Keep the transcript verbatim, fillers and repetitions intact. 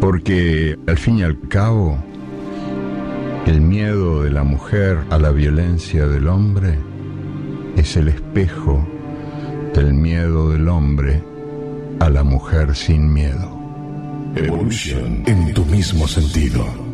Porque al fin y al cabo, el miedo de la mujer a la violencia del hombre es el espejo del miedo del hombre a la mujer sin miedo. Evolution en tu mismo sentido.